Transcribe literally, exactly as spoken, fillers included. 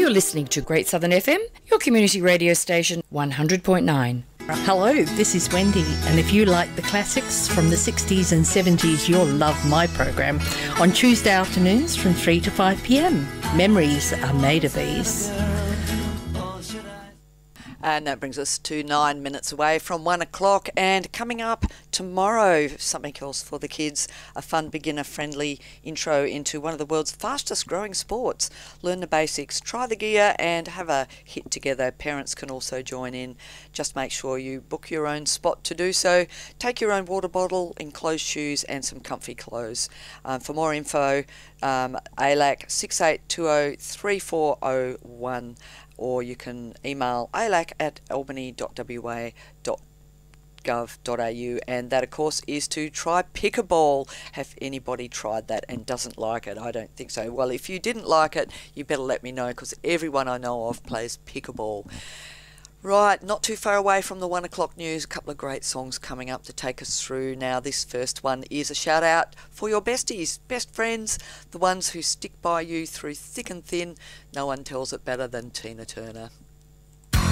You're listening to Great Southern F M, your community radio station, one hundred point nine. Hello, this is Wendy, and if you like the classics from the sixties and seventies, you'll love my program on Tuesday afternoons from three to five p m. Memories are made of these. And that brings us to nine minutes away from one o'clock. And coming up tomorrow, something else for the kids, a fun beginner-friendly intro into one of the world's fastest-growing sports. Learn the basics, try the gear, and have a hit together. Parents can also join in. Just make sure you book your own spot to do so. Take your own water bottle, enclosed shoes, and some comfy clothes. Um, for more info, um, A L A C six eight two zero three four zero one. Or you can email a l a c at albany dot w a dot gov dot a u, and that of course is to try pickleball. Have anybody tried that and doesn't like it? I don't think so. Well, if you didn't like it, you better let me know, because everyone I know of plays pickleball. Right, not too far away from the one o'clock news, a couple of great songs coming up to take us through. Now, this first one is a shout out for your besties, best friends, the ones who stick by you through thick and thin. No one tells it better than Tina Turner.